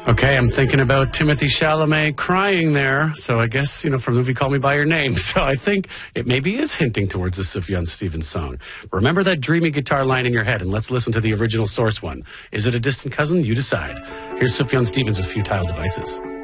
Okay, I'm thinking about Timothy Chalamet crying there. So I guess, from the movie Call Me By Your Name. So I think it maybe is hinting towards a Sufjan Stevens song. Remember that dreamy guitar line in your head, and let's listen to the original source one. Is it a distant cousin? You decide. Here's Sufjan Stevens with Futile Devices.